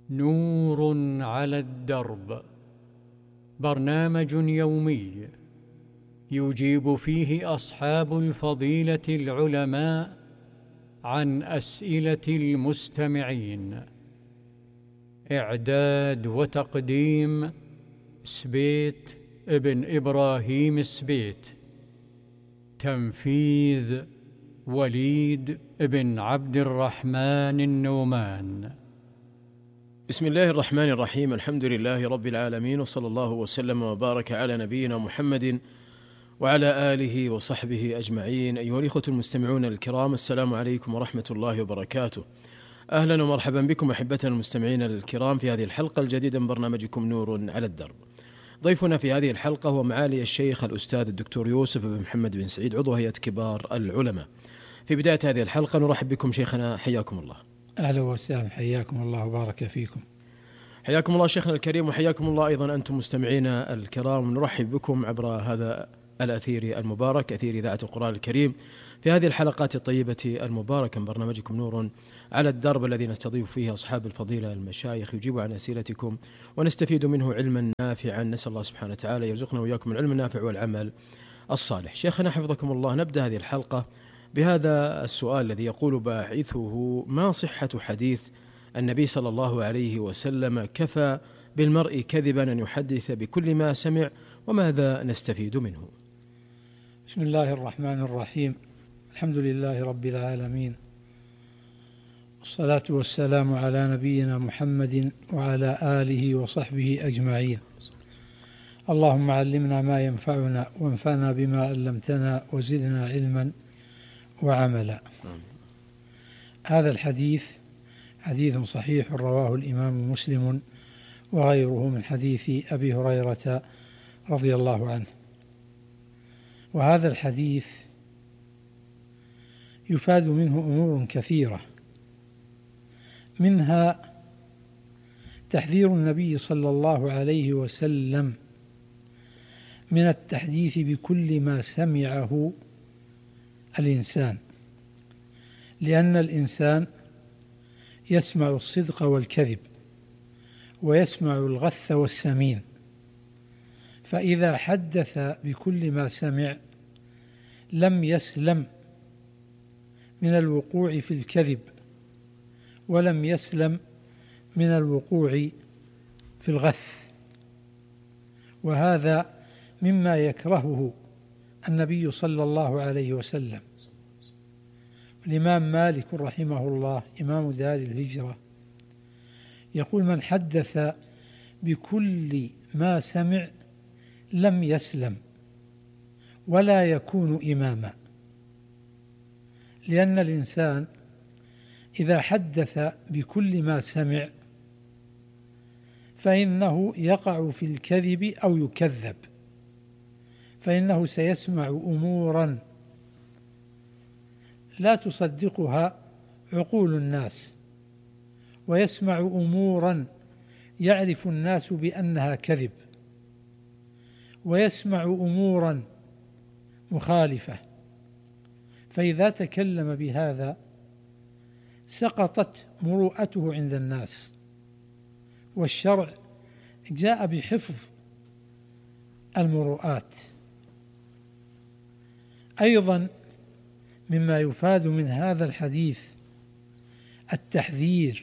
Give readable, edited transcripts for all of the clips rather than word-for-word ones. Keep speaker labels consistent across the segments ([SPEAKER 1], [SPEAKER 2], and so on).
[SPEAKER 1] نور على الدرب، برنامج يومي يجيب فيه أصحاب الفضيلة العلماء عن أسئلة المستمعين. إعداد وتقديم سبيت ابن إبراهيم سبيت. تنفيذ وليد بن عبد الرحمن النومان.
[SPEAKER 2] بسم الله الرحمن الرحيم. الحمد لله رب العالمين، وصلى الله وسلم وبارك على نبينا محمد وعلى آله وصحبه أجمعين. أيها الإخوة المستمعون الكرام، السلام عليكم ورحمة الله وبركاته. أهلا ومرحبا بكم أحبتنا المستمعين الكرام في هذه الحلقة الجديدة من برنامجكم نور على الدرب. ضيفنا في هذه الحلقة هو معالي الشيخ الأستاذ الدكتور يوسف بن محمد بن سعيد، عضو هيئة كبار العلماء. في بداية هذه الحلقة نرحب بكم شيخنا، حياكم الله.
[SPEAKER 3] أهلا وسهلا، حياكم الله وبارك فيكم.
[SPEAKER 2] حياكم الله شيخنا الكريم، وحياكم الله أيضا أنتم مستمعينا الكرام. نرحب بكم عبر هذا الأثير المبارك، أثير إذاعة القرآن الكريم، في هذه الحلقات الطيبة المباركة من برنامجكم نور على الدرب، الذي نستضيف فيه أصحاب الفضيلة المشايخ يجيبوا عن أسئلتكم ونستفيد منه علما نافعا. نسأل الله سبحانه وتعالى يرزقنا وإياكم العلم النافع والعمل الصالح. شيخنا حفظكم الله، نبدأ هذه الحلقة بهذا السؤال الذي يقول باحثه: ما صحة حديث النبي صلى الله عليه وسلم كفى بالمرء كذبا أن يحدث بكل ما سمع، وماذا نستفيد منه؟
[SPEAKER 3] بسم الله الرحمن الرحيم. الحمد لله رب العالمين، والصلاة والسلام على نبينا محمد وعلى آله وصحبه أجمعين. اللهم علمنا ما ينفعنا وانفعنا بما علمتنا وزدنا علما وعملا. هذا الحديث حديث صحيح رواه الإمام مسلم وغيره من حديث أبي هريرة رضي الله عنه. وهذا الحديث يفاد منه أمور كثيرة، منها تحذير النبي صلى الله عليه وسلم من التحديث بكل ما سمعه الإنسان، لأن الإنسان يسمع الصدق والكذب، ويسمع الغث والسمين، فإذا حدث بكل ما سمع لم يسلم من الوقوع في الكذب، ولم يسلم من الوقوع في الغث، وهذا مما يكرهه النبي صلى الله عليه وسلم. الإمام مالك رحمه الله إمام دار الهجرة يقول: من حدث بكل ما سمع لم يسلم ولا يكون إماما، لأن الإنسان إذا حدث بكل ما سمع فإنه يقع في الكذب أو يكذب، فإنه سيسمع أمورا لا تصدقها عقول الناس، ويسمع أمورا يعرف الناس بأنها كذب، ويسمع أمورا مخالفة، فإذا تكلم بهذا سقطت مروءته عند الناس. والشرع جاء بحفظ المروءات. أيضا مما يفاد من هذا الحديث التحذير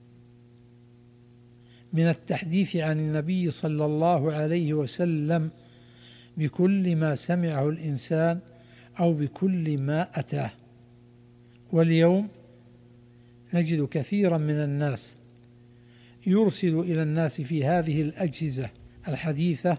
[SPEAKER 3] من التحديث عن النبي صلى الله عليه وسلم بكل ما سمعه الإنسان أو بكل ما أتاه. واليوم نجد كثيرا من الناس يرسل إلى الناس في هذه الأجهزة الحديثة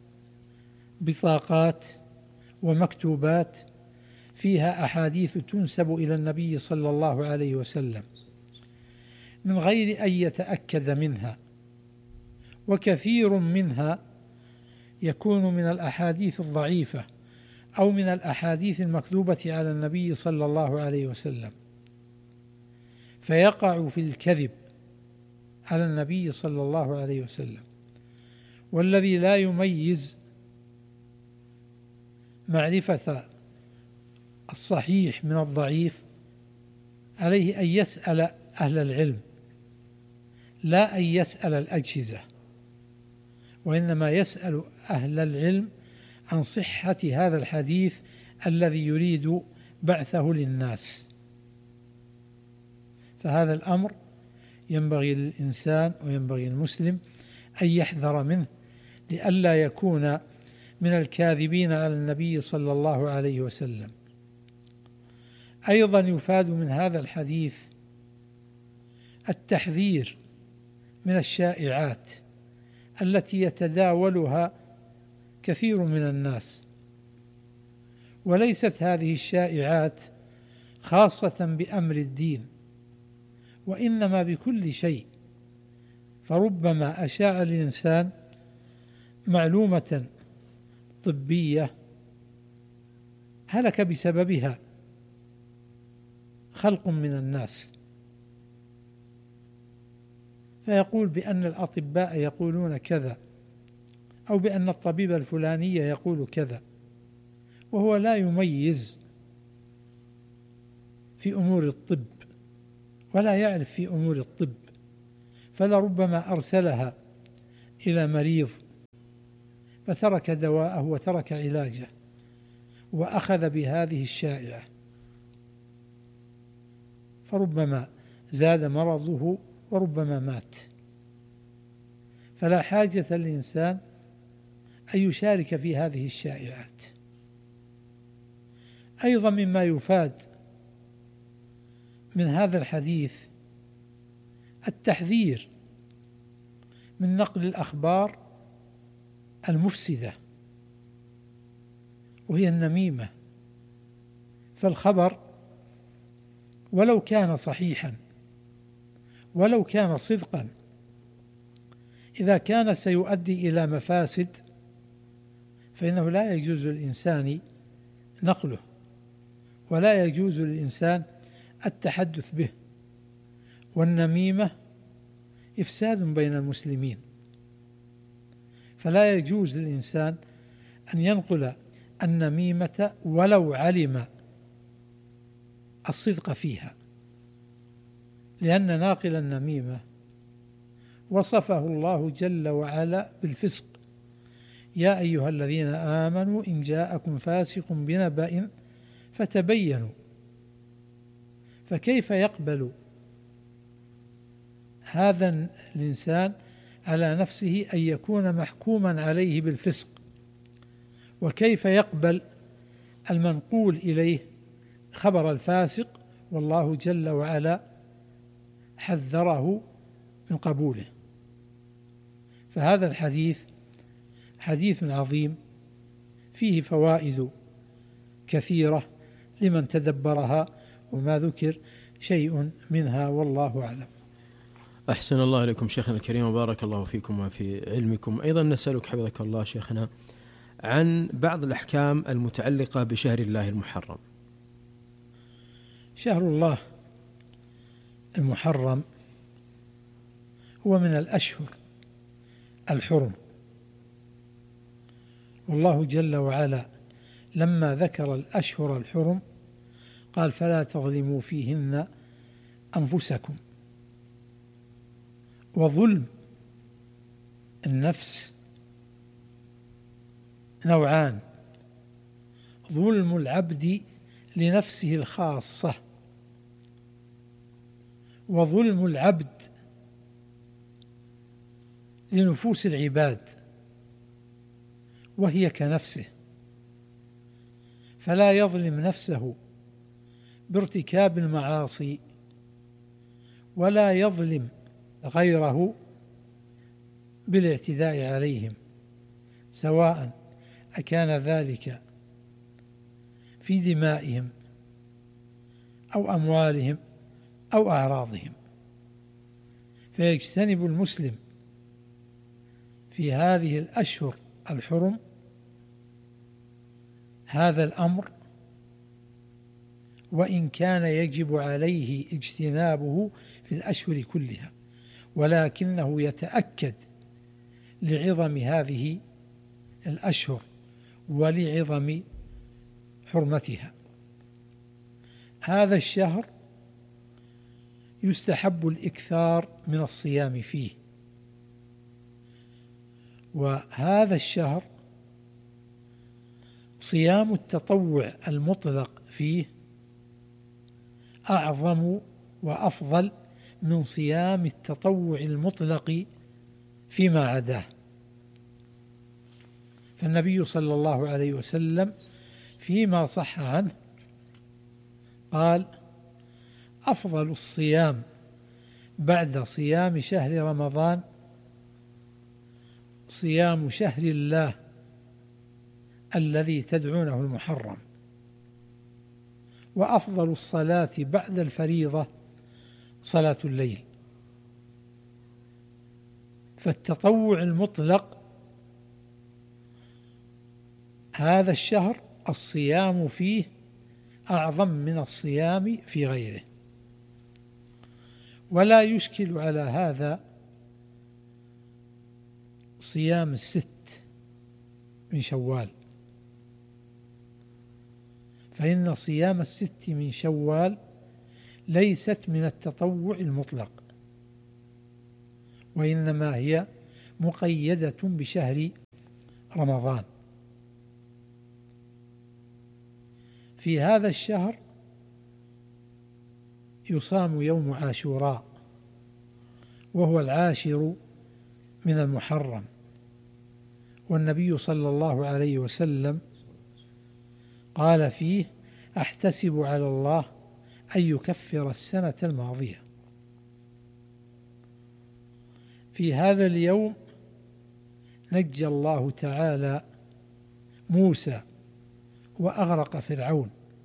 [SPEAKER 3] بطاقات ومكتوبات فيها أحاديث تنسب إلى النبي صلى الله عليه وسلم من غير أن يتأكد منها، وكثير منها يكون من الأحاديث الضعيفة أو من الأحاديث المكذوبة على النبي صلى الله عليه وسلم، فيقع في الكذب على النبي صلى الله عليه وسلم. والذي لا يميز معرفة الصحيح من الضعيف عليه أن يسأل أهل العلم، لا أن يسأل الأجهزة، وإنما يسأل أهل العلم عن صحة هذا الحديث الذي يريد بعثه للناس. فهذا الأمر ينبغي للإنسان وينبغي المسلم أن يحذر منه لئلا يكون من الكاذبين على النبي صلى الله عليه وسلم. أيضا يفاد من هذا الحديث التحذير من الشائعات التي يتداولها كثير من الناس، وليست هذه الشائعات خاصة بأمر الدين، وإنما بكل شيء. فربما أشاع الإنسان معلومة طبية هلك بسببها خلق من الناس، فيقول بأن الأطباء يقولون كذا، أو بأن الطبيب الفلاني يقول كذا، وهو لا يميز في أمور الطب ولا يعرف في أمور الطب، فلربما أرسلها إلى مريض فترك دواءه وترك علاجه وأخذ بهذه الشائعة، فربما زاد مرضه وربما مات. فلا حاجة للإنسان أن يشارك في هذه الشائعات. أيضا مما يفاد من هذا الحديث التحذير من نقل الأخبار المفسدة وهي النميمة. فالخبر ولو كان صحيحا ولو كان صدقا، إذا كان سيؤدي إلى مفاسد فإنه لا يجوز للإنسان نقله، ولا يجوز للإنسان التحدث به. والنميمة إفساد بين المسلمين، فلا يجوز للإنسان أن ينقل النميمة ولو علم الصدق فيها، لأن ناقل النميمة وصفه الله جل وعلا بالفسق: يا أيها الذين آمنوا إن جاءكم فاسق بنبأ فتبينوا. فكيف يقبل هذا الإنسان على نفسه أن يكون محكوما عليه بالفسق؟ وكيف يقبل المنقول إليه خبر الفاسق والله جل وعلا حذره من قبوله؟ فهذا الحديث حديث عظيم فيه فوائد كثيرة لمن تدبرها، وما ذكر شيء منها والله أعلم.
[SPEAKER 2] أحسن الله إليكم شيخنا الكريم وبارك الله فيكم وفي علمكم. أيضا نسألك حفظك الله شيخنا عن بعض الأحكام المتعلقة بشهر الله المحرم.
[SPEAKER 3] شهر الله المحرم هو من الأشهر الحرم، والله جل وعلا لما ذكر الأشهر الحرم قال: فلا تظلموا فيهن أنفسكم. وظلم النفس نوعان: ظلم العبد لنفسه الخاصة، وظلم العبد لنفوس العباد وهي كنفسه، فلا يظلم نفسه بارتكاب المعاصي ولا يظلم غيره بالاعتداء عليهم، سواء أكان ذلك في دمائهم أو أموالهم أو أعراضهم. فيجتنب المسلم في هذه الأشهر الحرم هذا الأمر، وإن كان يجب عليه اجتنابه في الأشهر كلها، ولكنه يتأكد لعظم هذه الأشهر ولعظم حرمتها. هذا الشهر يستحب الإكثار من الصيام فيه. وهذا الشهر صيام التطوع المطلق فيه أعظم وأفضل من صيام التطوع المطلق فيما عداه. فالنبي صلى الله عليه وسلم فيما صح عنه قال: أفضل الصيام بعد صيام شهر رمضان صيام شهر الله الذي تدعونه المحرم، وأفضل الصلاة بعد الفريضة صلاة الليل. فالتطوع المطلق هذا الشهر الصيام فيه أعظم من الصيام في غيره. ولا يشكل على هذا صيام 6 من شوال، فإن صيام 6 من شوال ليست من التطوع المطلق، وإنما هي مقيدة بشهر رمضان. في هذا الشهر يصام يوم عاشوراء وهو 10 من المحرم، والنبي صلى الله عليه وسلم قال فيه: أحتسب على الله أن يكفر السنة الماضية. في هذا اليوم نجى الله تعالى موسى وأغرق فرعون.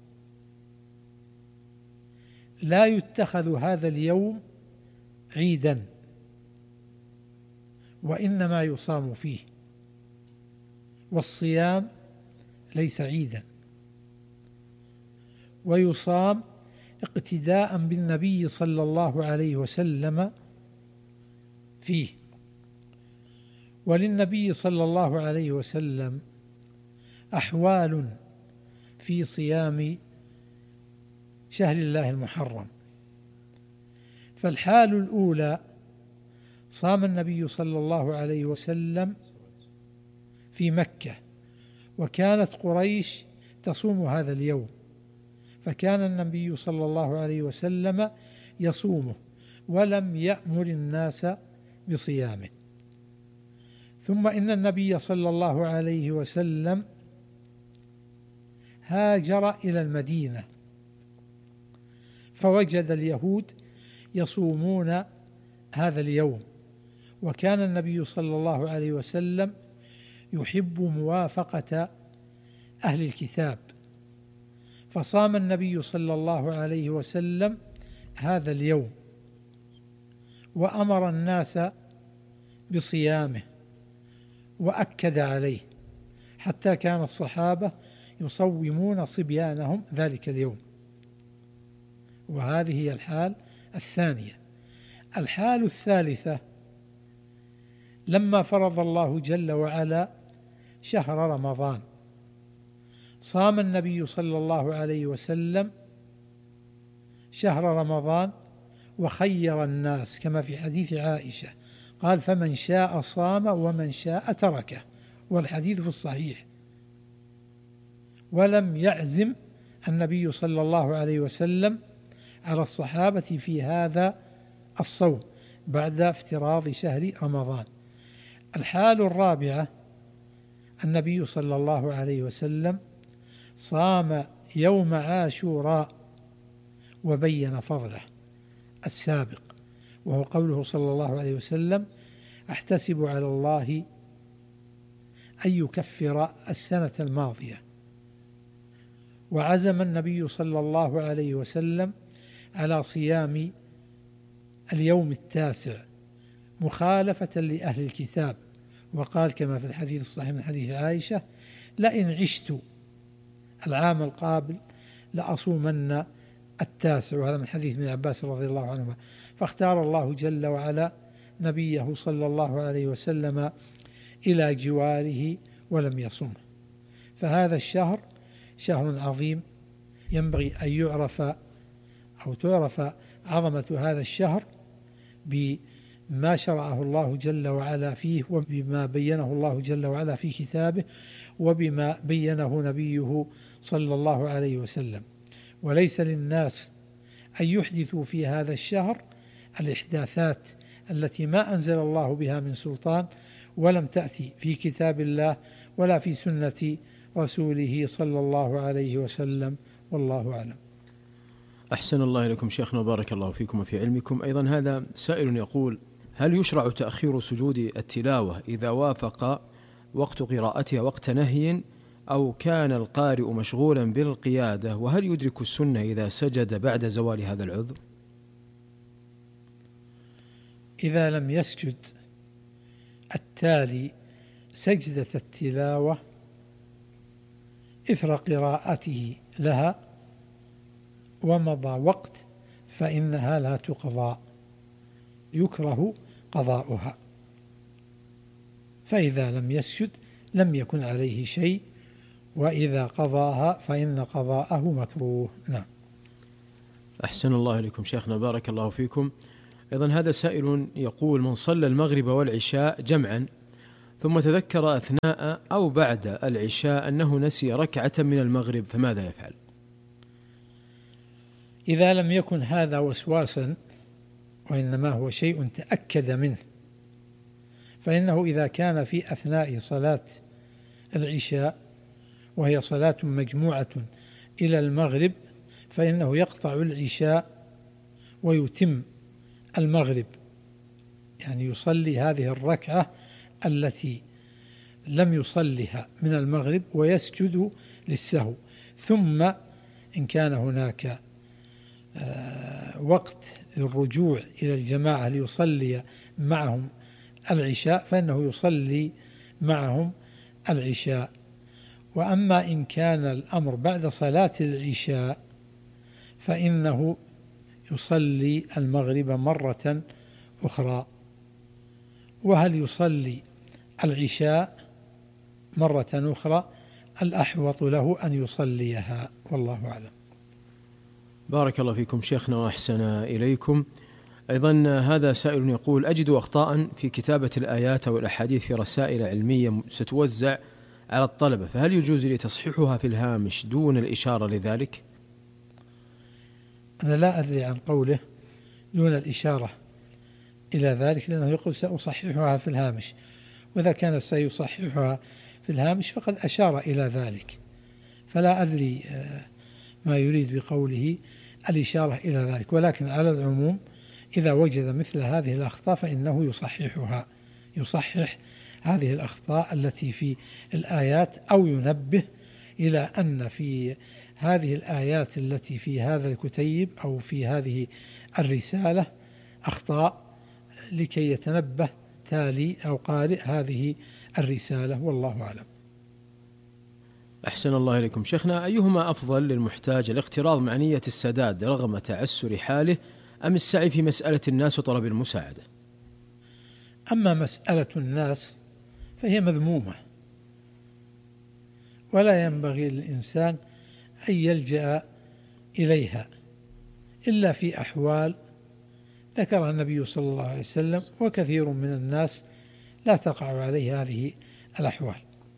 [SPEAKER 3] لا يتخذ هذا اليوم عيدا، وإنما يصام فيه، والصيام ليس عيدا، ويصام اقتداء بالنبي صلى الله عليه وسلم فيه. وللنبي صلى الله عليه وسلم أحوال في صيام شهر الله المحرم. فالحال الأولى: صام النبي صلى الله عليه وسلم في مكة، وكانت قريش تصوم هذا اليوم، فكان النبي صلى الله عليه وسلم يصومه ولم يأمر الناس بصيامه. ثم إن النبي صلى الله عليه وسلم هاجر إلى المدينة، فوجد اليهود يصومون هذا اليوم، وكان النبي صلى الله عليه وسلم يحب موافقة أهل الكتاب، فصام النبي صلى الله عليه وسلم هذا اليوم وأمر الناس بصيامه وأكد عليه، حتى كان الصحابة يصومون صبيانهم ذلك اليوم. وهذه هي الحال الثانية. الحال الثالثة: لما فرض الله جل وعلا شهر رمضان صام النبي صلى الله عليه وسلم شهر رمضان وخير الناس، كما في حديث عائشة قال: فمن شاء صام ومن شاء تركه، والحديث في الصحيح. ولم يعزم النبي صلى الله عليه وسلم على الصحابة في هذا الصوم بعد افتراض شهر رمضان. الحال الرابعة: النبي صلى الله عليه وسلم صام يوم عاشوراء وبين فضله السابق، وهو قوله صلى الله عليه وسلم: أحتسب على الله أن يكفر السنة الماضية. وعزم النبي صلى الله عليه وسلم على صيام اليوم 9 مخالفة لأهل الكتاب، وقال كما في الحديث الصحيح من حديث عائشة: لئن عشت العام القابل لأصومن 9، وهذا من حديث ابن عباس رضي الله عنهما. فاختار الله جل وعلا نبيه صلى الله عليه وسلم إلى جواره ولم يصمه. فهذا الشهر شهر عظيم، ينبغي أن يعرف أو تعرف عظمة هذا الشهر بما شرعه الله جل وعلا فيه، وبما بينه الله جل وعلا في كتابه، وبما بينه نبيه صلى الله عليه وسلم. وليس للناس أن يحدثوا في هذا الشهر الإحداثات التي ما أنزل الله بها من سلطان، ولم تأتي في كتاب الله ولا في سنة رسوله صلى الله عليه وسلم، والله أعلم.
[SPEAKER 2] أحسن الله إليكم شيخنا وبارك الله فيكم وفي علمكم. أيضا هذا سائل يقول: هل يشرع تأخير سجود التلاوة إذا وافق وقت قراءتها وقت نهي، أو كان القارئ مشغولا بالقيادة؟ وهل يدرك السنة إذا سجد بعد زوال هذا العذر؟
[SPEAKER 3] إذا لم يسجد التالي سجدة التلاوة إثر قراءته لها ومضى وقت فإنها لا تقضى، يكره قضاؤها. فإذا لم يسجد لم يكن عليه شيء، وإذا قضاها فإن قضاءه مكروه. نعم.
[SPEAKER 2] أحسن الله إليكم شيخنا بارك الله فيكم. أيضا هذا سائل يقول: من صلى المغرب والعشاء جمعا ثم تذكر أثناء أو بعد العشاء أنه نسي ركعة من المغرب فماذا يفعل؟
[SPEAKER 3] إذا لم يكن هذا وسواسا وإنما هو شيء تأكد منه، فإنه إذا كان في أثناء صلاة العشاء وهي صلاة مجموعة إلى المغرب، فإنه يقطع العشاء ويتم المغرب، يعني يصلي هذه الركعة التي لم يصلها من المغرب ويسجد للسهو. ثم إن كان هناك وقت للرجوع إلى الجماعة ليصلي معهم العشاء فإنه يصلي معهم العشاء. وأما إن كان الأمر بعد صلاة العشاء فإنه يصلي المغرب مرة أخرى. وهل يصلي العشاء مرة أخرى؟ الأحوط له أن يصليها، والله أعلم.
[SPEAKER 2] بارك الله فيكم شيخنا وأحسن إليكم. أيضا هذا سائل يقول: أجد أخطاء في كتابة الآيات والأحاديث في رسائل علمية ستوزع على الطلبة، فهل يجوز لي تصحيحها في الهامش دون الإشارة لذلك؟
[SPEAKER 3] أنا لا أدري عن قوله دون الإشارة إلى ذلك، لأنه يقول سأصححها في الهامش، وإذا كان سيصححها في الهامش فقد أشار إلى ذلك، فلا أدري ما يريد بقوله الإشارة إلى ذلك. ولكن على العموم إذا وجد مثل هذه الأخطاء فإنه يصححها، يصحح هذه الأخطاء التي في الآيات، أو ينبه إلى أن في هذه الآيات التي في هذا الكتيب أو في هذه الرسالة أخطاء، لكي يتنبه تالي أو قارئ هذه الرسالة، والله أعلم.
[SPEAKER 2] أحسن الله إليكم شيخنا. أيهما أفضل للمحتاج، الاقتراض مع نية السداد رغم تعسر حاله، أم السعي في مسألة الناس وطلب المساعدة؟
[SPEAKER 3] أما مسألة الناس فهي مذمومة، ولا ينبغي للإنسان أن يلجأ إليها إلا في أحوال ذكرها النبي صلى الله عليه وسلم، وكثير من الناس لا تقع عليه هذه الأحوال.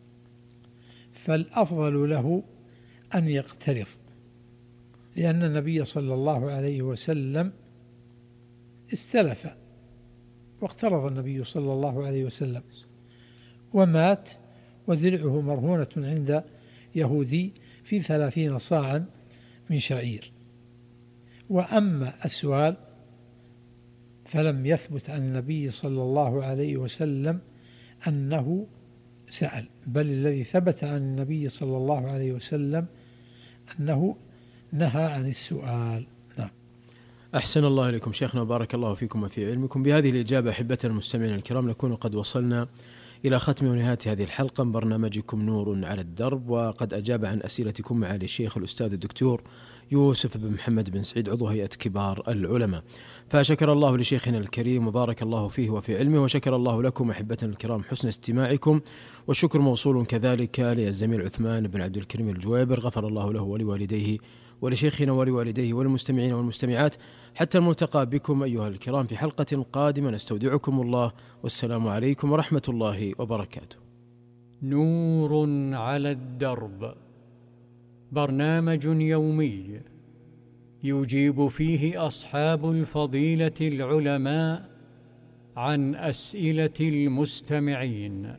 [SPEAKER 3] فالأفضل له أن يقترض، لأن النبي صلى الله عليه وسلم استلف واقترض النبي صلى الله عليه وسلم ومات ودرعه مرهونة عند يهودي في 30 صاعا من شعير. وأما السؤال فلم يثبت عن النبي صلى الله عليه وسلم أنه سأل، بل الذي ثبت عن النبي صلى الله عليه وسلم أنه نهى عن السؤال. نعم.
[SPEAKER 2] أحسن الله إليكم شيخنا وبارك الله فيكم وفي علمكم. بهذه الإجابة أحبتنا المستمعين الكرام نكون قد وصلنا إلى ختم ونهاية هذه الحلقة من برنامجكم نور على الدرب، وقد أجاب عن أسئلتكم معالي الشيخ الأستاذ الدكتور يوسف بن محمد بن سعيد عضو هيئة كبار العلماء. فشكر الله لشيخنا الكريم وبارك الله فيه وفي علمه، وشكر الله لكم أحبتنا الكرام حسن استماعكم، والشكر موصول كذلك للزميل عثمان بن عبد الكريم الجويبر، غفر الله له ولوالديه ولشيخنا ولوالديه والمستمعين والمستمعات، حتى الملتقى بكم أيها الكرام في حلقة قادمة، نستودعكم الله، والسلام عليكم ورحمة الله وبركاته.
[SPEAKER 1] نور على الدرب، برنامج يومي يجيب فيه أصحاب الفضيلة العلماء عن أسئلة المستمعين.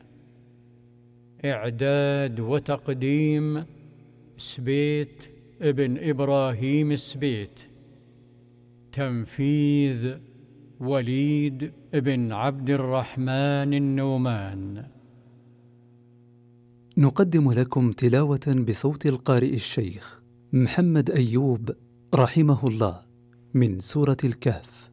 [SPEAKER 1] إعداد وتقديم سبيت ابن إبراهيم سبيت. تنفيذ وليد ابن عبد الرحمن النومان.
[SPEAKER 4] نقدم لكم تلاوة بصوت القارئ الشيخ محمد أيوب رحمه الله من سورة الكهف.